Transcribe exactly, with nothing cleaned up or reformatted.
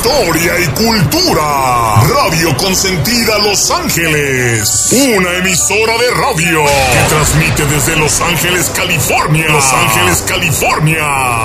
historia y cultura. Radio Consentida Los Ángeles. Una emisora de radio que transmite desde Los Ángeles, California. Los Ángeles, California.